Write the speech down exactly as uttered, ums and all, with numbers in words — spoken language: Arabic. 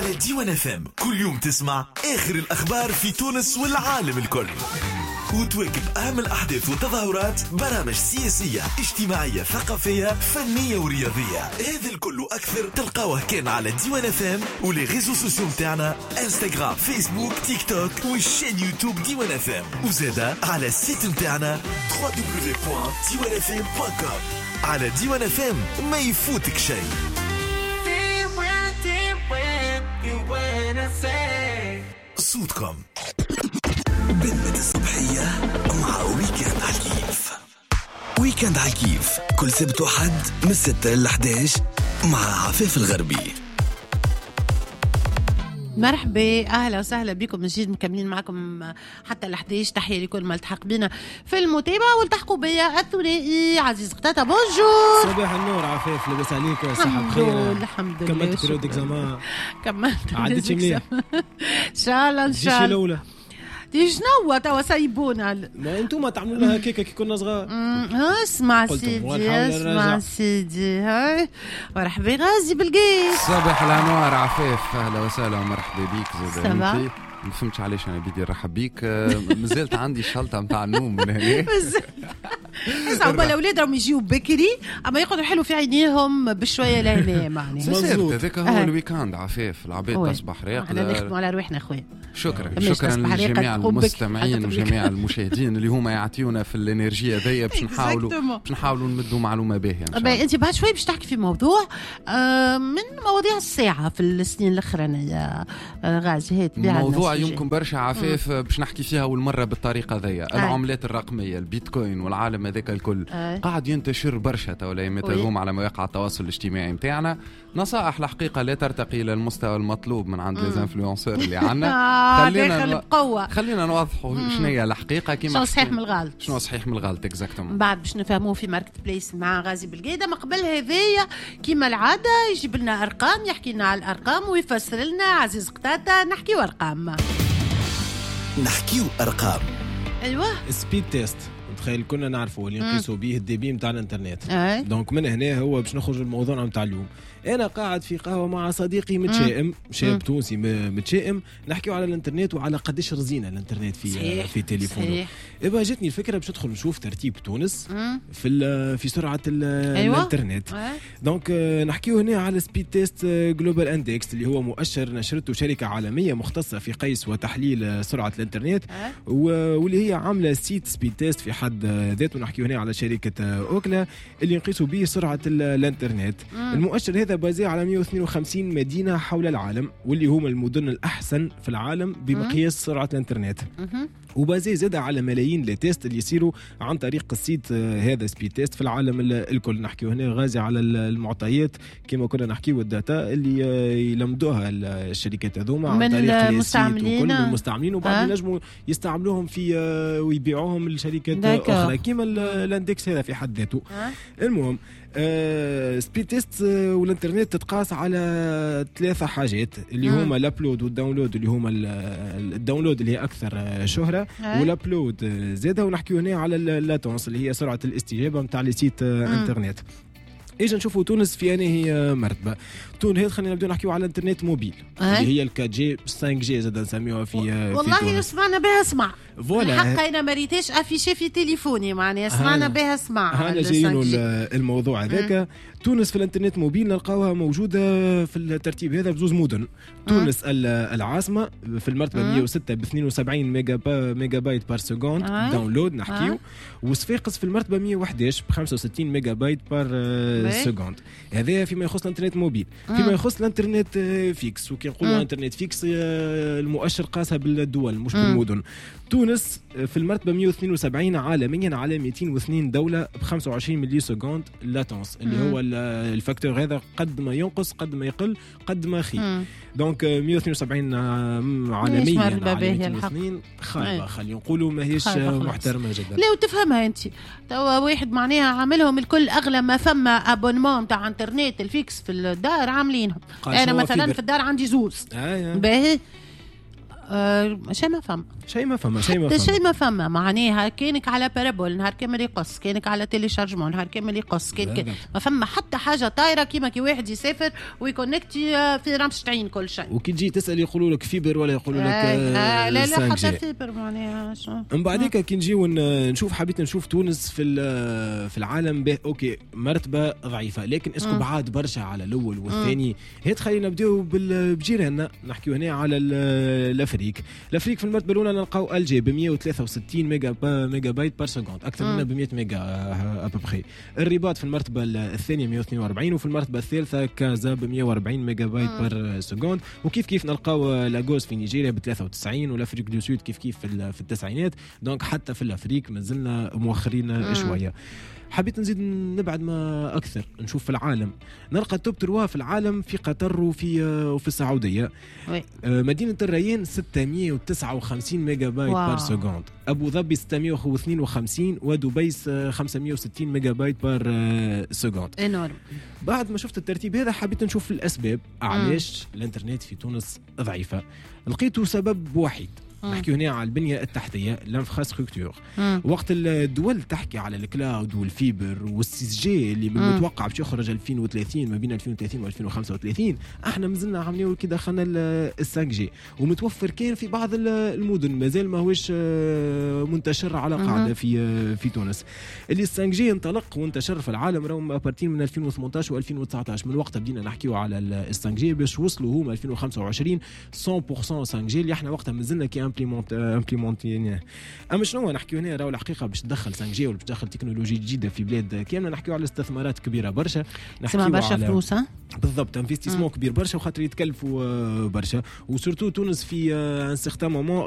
على ديوان اف ام كل يوم تسمع آخر الأخبار في تونس والعالم الكل، وتواكب أهم الأحداث والتظاهرات، برامج سياسية اجتماعية ثقافية فنية ورياضية. هذا الكل أكثر تلقاوه كان على ديوان اف ام ولي ريزو سوسيو متاعنا انستغرام فيسبوك تيك توك والشين يوتيوب ديوان اف ام، وزادا على السيت متاعنا دبليو دبليو دبليو بوان ديوان اف ام دوت كوم. على ديوان اف ام ما يفوتك شيء. صوتكم بالمد الصبحية مع ويكند عكيف. ويكند عكيف كل سبت وحد من الستة للحداش مع عفاف الغربي. مرحبا، اهلا وسهلا بكم من جديد، مكملين معكم حتى الحداش. تحيه لكل ما التحق بنا في المتابعه، والتحقوا بيا الثنائي عزيز قتاده. بونجور. صباح النور عفاف، لاباس عليك؟ صحه بخير؟ الحمد لله. كملت بيريود اكزامان؟ كملت. عدتي مليح ان شاء الله ان شاء الله. الاولى دي شنو توا سايبونا؟ ما انتم تعملوا لها كيكه كي كنا صغار. اسمع سيدي، اسمع سيدي. هاي مرحبا غازي بالقيس. صباح الانوار عفاف، اهلا وسهلا ومرحبا بيك. زاد انت ما فهمتش علاش انا بدي نرحب بيك، مازلت عندي شلطه نتاع النوم من هنا. اسمعوا الاولاد راهم يجيو بكري اما يقعدوا حلو في عينيهم بشويه لهنا معناها. مزبوط، هذاك هو الويكاند عفاف، العباد تصبح راقده. احنا نخدموا على روحنا خويا. شكرا شكرا لجميع المستمعين وجميع المشاهدين اللي هما يعطيونا في الانرجيه ذي باش نحاولوا باش نحاولوا نمدوا معلومه باهيه ان شاء الله. انت بعد شوي باش تحكي في موضوع من مواضيع الساعه في السنين الاخرانيه غازي. هات موضوع يمكن برشا عفاف باش نحكي فيها اول مره بالطريقه ذي. العملات الرقميه، البيتكوين والعالم هذاك الكل آه. قاعد ينتشر برشا تولي متهوم على مواقع التواصل الاجتماعي متاعنا. نصائح الحقيقه لا ترتقي الى المستوى المطلوب من عند ليزانفلونسور اللي عندنا. خلينا بقوه خلينا نوضحوا شنو هي الحقيقه، كيما شنو صحيح من الغلط. شنو صحيح من الغلط اكزاكتومون. بعد باش نفهموه في ماركت بليس مع غازي بالقيده. ما قبل هذايا كيما العاده يجيب لنا ارقام، يحكي لنا على الارقام ويفسر لنا عزيز قتاده. نحكيو ارقام نحكيو ارقام. ايوه سبيد تيست. تخيل كنا نعرفوا اللي نقيسوا به الديبي نتاع الانترنت. أي. دونك من هنا هو باش نخرج الموضوع نتاع اليوم. انا قاعد في قهوه مع صديقي متشائم، شاب تونسي متشائم، نحكيو على الانترنت وعلى قديش رزينه الانترنت في صحيح. في تليفونه. إبا جاتني الفكره باش ندخل نشوف ترتيب تونس مم. في في سرعه أيوة. الانترنت. أيوة. دونك نحكيو هنا على سبيد تيست جلوبال اندكس اللي هو مؤشر نشرته شركه عالميه مختصه في قياس وتحليل سرعه الانترنت. أيوة. واللي هي عامله سيت سبيد تيست في حد ذاته. نحكيو هنا على شركه اوكلا اللي نقيسوا به سرعه الانترنت. مم. المؤشر هذا بازي على مئة واثنين وخمسين مدينه حول العالم، واللي هم المدن الاحسن في العالم بمقياس سرعه الانترنت. مم. وبازي زاد على ملايين لتيست اللي يصيروا عن طريق السيت هذا سبيد تيست في العالم الكل. نحكيو هنا غازي على المعطيات كما كنا نحكيو الداتا اللي يلمدوها الشركات هذوما عن طريق المستعملين وكل المستعملين، وبعد ينجموا يستعملوهم في ويبيعوهم لشركات اخرى كما الاندكس هذا في حد ذاته. المهم آه سبيد تيست آه والانترنت تتقاس على ثلاثة حاجات اللي هما الابلود والداونلود، اللي هما الداونلود اللي هي اكثر آه شهرة، والابلود آه زادة. ونحكيو هنا على اللاتونس اللي هي سرعة الاستجابة متاع لي سيت آه انترنت. اجا نشوفوا تونس في انهي مرتبه. تونس خلينا نبداو نحكيو على الانترنت موبيل أه؟ اللي هي الكات جي خمسة جي زاد نسميوها في والله في تونس. سمعنا بها اسمع فوالا الحق انا ما ريتش افيشي في تليفوني معناها سمعنا بها اسمع. انا جايين الموضوع هذاك. تونس في الانترنت موبيل نلقاوها موجوده في الترتيب هذا بزوز مدن. تونس العاصمه في المرتبه مئة وستة ب اثنين وسبعين ميجا با ميجا بايت بار سكوند داونلود نحكيو. وصفاقس في المرتبه مئة وأحد عشر ب خمسة وستين ميجا بايت بار سكوند. هذا فيما يخص الانترنت موبيل. فيما يخص الانترنت فيكس، وكي نقولوا انترنت فيكس المؤشر قاسها بالدول مش بالمدن. تونس في المرتبه مئة واثنين وسبعين عالميا على مئتين واثنين دوله ب خمسة وعشرين ملي سكوند لاتونس، اللي هو الفاكتور هذا قد ما ينقص قد ما يقل قد ما خي. دونك مئة واثنين وسبعين عالميا على مئتين واثنين خايبه، خلينا نقولوا ماهيش محترمه جدا. لا وتفهمها انت توا واحد معناها عاملهم الكل اغلى ما فما ابونمون تاع انترنت الفيكس في الدار عاملينهم. انا مثلا في, في الدار عندي زوز آه باهي أه شيء ما فما شيء ما فما شيء ما فما فما شيء ما فما معناها كانك على بارابول نهار كامل يقص، كانك على تيلي شارجمون نهار كامل يقص، كانك ما فما حتى حاجه طايره كيما كي واحد يسافر ويكونكتي في رمشتين كل شيء. وكي تجي تسال يقولوا لك فيبر ولا يقولوا لك آه آه لا لا حتى فيبر معناها. من بعديك كي نجيو نشوف حبيت نشوف تونس في في العالم به اوكي مرتبه ضعيفه، لكن اسكو بعاد برشا على الاول والثاني. هات خلينا نبداو بجيراننا، نحكيو هنا على الافريق. الافريق في المرتبه الاولى نلقاو الجي ب مية وثلاثة وستين ميجا ميجا بايت بار سكوند، اكثر منها ب مية ميجا ابوبخي. الرباط في المرتبه الثانيه مية واثنين وأربعين، وفي المرتبه الثالثه كازا ب مية وأربعين ميجا بايت بار سكوند. وكيف كيف نلقاو لاغوس في نيجيريا ب ثلاثة وتسعين، والافريق دو سود كيف كيف في التسعينات. دونك حتى في الافريق مازلنا مؤخرين شويه. حبيت نزيد نبعد ما اكثر نشوف في العالم، نلقى التوب تروا في العالم في قطر وفي وفي السعوديه. وي. مدينه الريان ستمية وتسعة وخمسين ميجا بايت بار سكوند، ابو ظبي ستمية واثنين وخمسين، ودبي خمسمية وستين ميجا بايت بار سكوند. انورم. بعد ما شفت الترتيب هذا حبيت نشوف الاسباب علاش الانترنت في تونس ضعيفه. لقيته سبب وحيد، نحكي هنا على البنية التحتية الانفراستركتور. وقت الدول تحكي على الكلاود والفيبر والسيس جي اللي من المتوقع باش يخرج ألفين وثلاثين، ما بين ألفين وثلاثين و ألفين وخمسة وثلاثين، احنا مازلنا عاملين كي دخلنا السانك جي ومتوفر كان في بعض المدن، مازال ما هوش منتشر على قاعدة في في تونس. اللي السانك جي انطلق وانتشر في العالم راهم ابارتين من ألفين وثمانية عشر و ألفين وتسعطاش، من وقتها بدينا نحكيو على السانك جي باش وصلوا هما ألفين وخمسة وعشرين مية بالمية سانك جي اللي احنا وقتها مازلنا كي امبليمونت امبليمونتينيه. اما شنو نحكيو هنا راهو الحقيقه باش تدخل سانك جي ولا باش تدخل تكنولوجيا جديده في بلاد كامله، نحكيو على استثمارات كبيره برشا، نحكيو برشا فلوس. بالضبط، انفستيسمون كبير برشا وخاطر يتكلفوا برشا، وسورتو تونس في ان سيغتان مومون